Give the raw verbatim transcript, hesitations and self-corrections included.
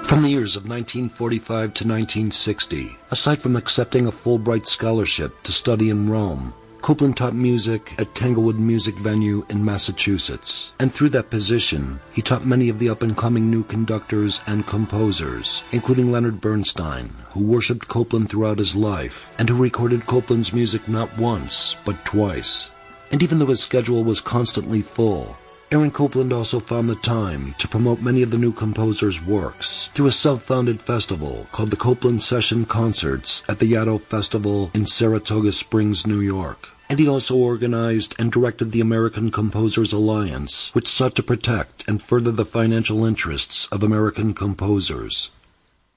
From the years of nineteen forty-five to nineteen sixty, aside from accepting a Fulbright scholarship to study in Rome, Copland taught music at Tanglewood Music Venue in Massachusetts, and through that position, he taught many of the up-and-coming new conductors and composers, including Leonard Bernstein, who worshipped Copland throughout his life, and who recorded Copland's music not once, but twice. And even though his schedule was constantly full, Aaron Copland also found the time to promote many of the new composer's works through a self-founded festival called the Copland Session Concerts at the Yaddo Festival in Saratoga Springs, New York. And he also organized and directed the American Composers Alliance, which sought to protect and further the financial interests of American composers.